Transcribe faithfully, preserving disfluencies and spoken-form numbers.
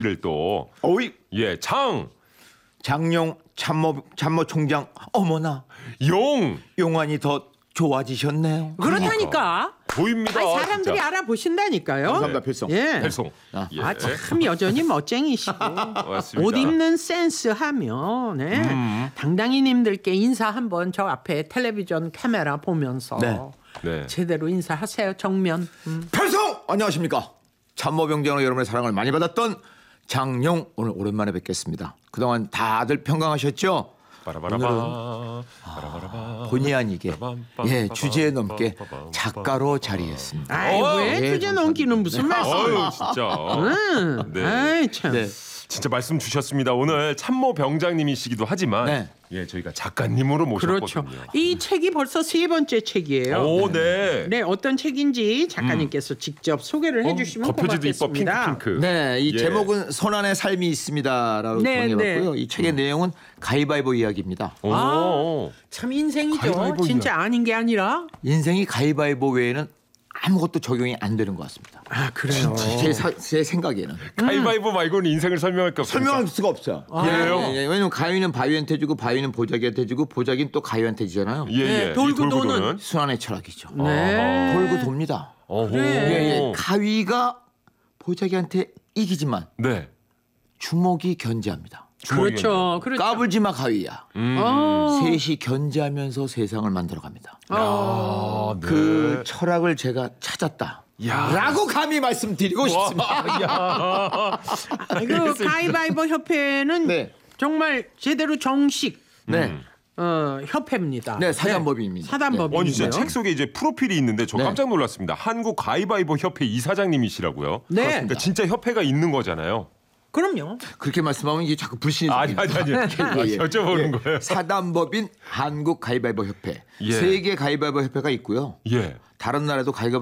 를 또 어이 예, 장, 장용 참모 참모총장 어머나 용 용안이 더 좋아지셨네요. 그렇다니까. 보입니다. 아니, 사람들이 진짜. 알아보신다니까요. 감사합니다 필성. 예. 발송. 아, 예. 아, 참 여전히 멋쟁이시고 맞습니다. 옷 입는 센스 하면 네. 음. 당당히님들께 인사 한번 저 앞에 텔레비전 카메라 보면서 네. 네. 제대로 인사하세요. 정면. 음. 필성 안녕하십니까. 참모병장으로 여러분의 사랑을 많이 받았던 장용 오늘 오랜만에 뵙겠습니다. 그동안 다들 평강하셨죠? 바라바라바. 바라바라바. 본의 아니게 빠밤, 예 빠밤, 주제에 넘게 빠밤, 작가로 빠밤. 자리했습니다. 아이 어, 왜 예, 주제 감사합니다. 넘기는 무슨 말씀? 아유, 진짜. 음. 네. 아이 참. 네. 진짜 말씀 주셨습니다. 오늘 참모 병장님이시기도 하지만 네. 예, 저희가 작가님으로 모셨거든요. 그렇죠. 이 책이 벌써 세 번째 책이에요. 오, 네. 네, 어떤 책인지 작가님께서 직접 소개를 해주시면 어, 겉표지도 이뻐 고맙겠습니다. 핑크 핑크. 네, 이 예. 제목은 손안의 삶이 있습니다라고 네, 정해봤고요. 이 책의 내용은 가위바위보 이야기입니다. 오. 아. 참 인생이죠. 가위바위보 진짜 아닌 게 아니라. 인생이 가위바위보 외에는 아무것도 적용이 안 되는 것 같습니다. 아 그래요. 제, 사- 제 생각에는 가위바위보 말고는 인생을 설명할 게 없습니다. 설명할 수가 없어요. 그래요? 예, 예, 왜냐면 가위는 바위한테 주고 바위는 보자기한테 주고 보자기는 또 가위한테 주잖아요. 예, 예. 네, 이 돌고 도는. 순환의 철학이죠. 네. 돌고 돕니다. 어허. 그래. 예, 예. 가위가 보자기한테 이기지만 네. 주먹이 견제합니다. 그렇죠. 그렇죠. 까불지 마 가위야. 음. 어. 셋이 견제하면서 세상을 만들어갑니다. 아, 네. 그 철학을 제가 찾았다. 야. 라고 감히 말씀드리고 싶습니다. 야. 그 가위바위보 협회는 네. 정말 제대로 정식 네. 어, 협회입니다. 네, 사단법인입니다. 사단법인이고요. 아니 진짜 책 속에 이제 프로필이 있는데 저 네. 깜짝 놀랐습니다. 한국 가위바위보 협회 이사장님이시라고요. 네. 그러니까 진짜 협회가 있는 거잖아요. 그럼요. 그렇게 말씀하면 이게 자꾸 불신이 아니 아니 아니. 아, 예, 예. 여쭤보는 예. 거예요. 사단법인 한국 가위바위보 협회. 예. 세계 가위바위보 협회가 있고요. 예. 다른 나라도 가위바위보